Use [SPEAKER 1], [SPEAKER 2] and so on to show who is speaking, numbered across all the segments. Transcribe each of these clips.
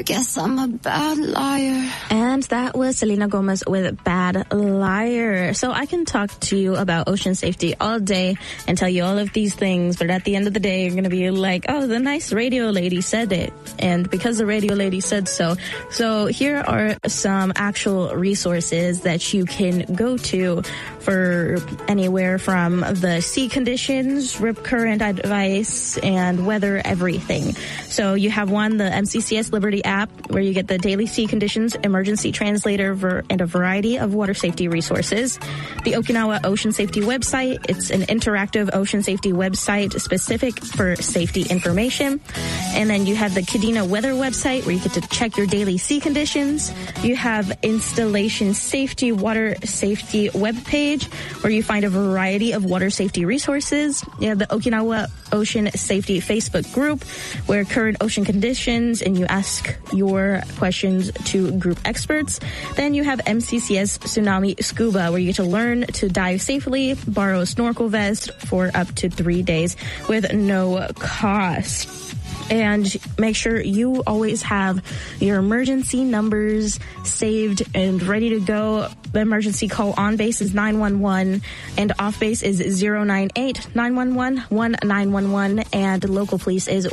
[SPEAKER 1] Guess I'm a bad liar.
[SPEAKER 2] And that was Selena Gomez with Bad Liar. So I can talk to you about ocean safety all day and tell you all of these things, but at the end of the day, you're going to be like, oh, the nice radio lady said it. And because the radio lady said so. So here are some actual resources that you can go to for anywhere from the sea conditions, rip current advice, and weather everything. So you have one, the MCCS Liberty app, where you get the daily sea conditions, emergency translator, and a variety of water safety resources. The Okinawa Ocean Safety website, it's an interactive ocean safety website specific for safety information. And then you have the Kadena Weather website, where you get to check your daily sea conditions. You have Installation Safety Water Safety webpage, where you find a variety of water safety resources. You have the Okinawa Ocean Safety Facebook group, where current ocean conditions, and you ask your questions to group experts. Then you have MCCS Tsunami Scuba, where you get to learn to dive safely, borrow a snorkel vest for up to 3 days with no cost. And make sure you always have your emergency numbers saved and ready to go. The emergency call on base is 911 and off base is 098 911 1911 and local police is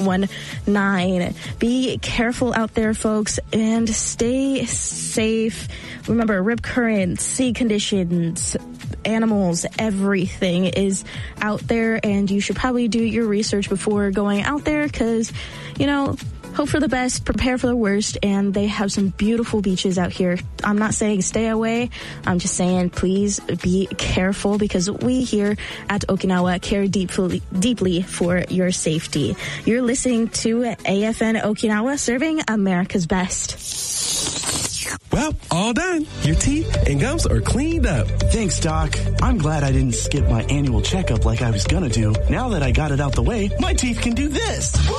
[SPEAKER 2] 119. Be careful out there, folks, and stay safe. Remember, rip currents, sea conditions, animals, everything is out there, and you should probably do your research before going out there because, you know, hope for the best, prepare for the worst, and they have some beautiful beaches out here. I'm not saying stay away. I'm just saying please be careful because we here at Okinawa care deeply for your safety. You're listening to AFN Okinawa, serving America's best.
[SPEAKER 3] Well, all done. Your teeth and gums are cleaned up.
[SPEAKER 4] Thanks, Doc. I'm glad I didn't skip my annual checkup like I was gonna do. Now that I got it out the way, my teeth can do this. Look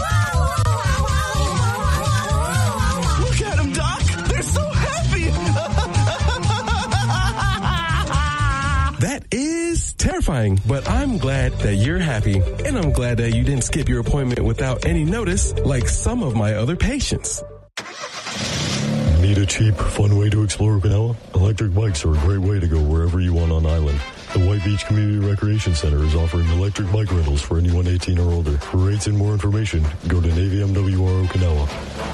[SPEAKER 4] at them, Doc. They're so happy.
[SPEAKER 3] That is terrifying, but I'm glad that you're happy. And I'm glad that you didn't skip your appointment without any notice like some of my other patients.
[SPEAKER 5] Need a cheap, fun way to explore Okinawa? Electric bikes are a great way to go wherever you want on island. The White Beach Community Recreation Center is offering electric bike rentals for anyone 18 or older. For rates and more information, go to Navy MWR Okinawa.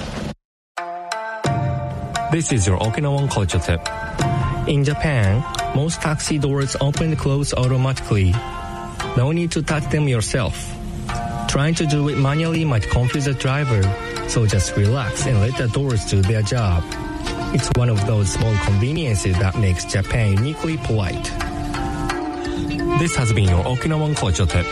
[SPEAKER 6] This is your Okinawan culture tip. In Japan, most taxi doors open and close automatically. No need to touch them yourself. Trying to do it manually might confuse the driver, so just relax and let the doors do their job. It's one of those small conveniences that makes Japan uniquely polite. This has been your Okinawan culture tip.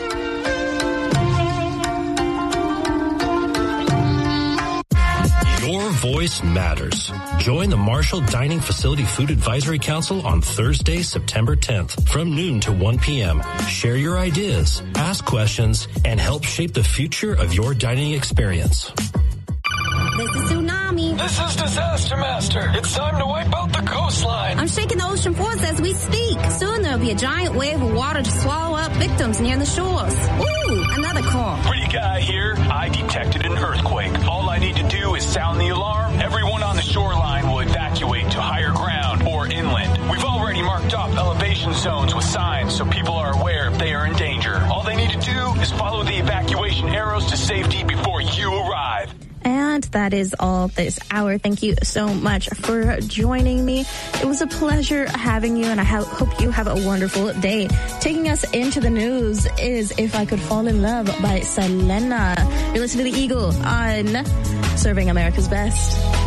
[SPEAKER 7] Your voice matters. Join the Marshall Dining Facility Food Advisory Council on Thursday, September 10th from noon to 1 p.m. Share your ideas, ask questions, and help shape the future of your dining experience.
[SPEAKER 8] This is Tsunami.
[SPEAKER 9] This is Disaster Master. It's time to wipe out the coastline.
[SPEAKER 8] I'm shaking the ocean force as we speak. Soon there'll be a giant wave of water to swallow up victims near the shores. Ooh, another call.
[SPEAKER 9] Pretty guy here. I detected an earthquake. All I need to do is sound the alarm. Everyone on the shoreline will evacuate to higher ground or inland. We've already marked off elevation zones with signs so people are aware if they are in danger. All they need to do is follow the evacuation arrows to safety before you arrive.
[SPEAKER 2] And that is all this hour. Thank you so much for joining me. It was a pleasure having you, and I hope you have a wonderful day. Taking us into the news is If I Could Fall in Love by Selena. You're listening to The Eagle on Serving America's Best.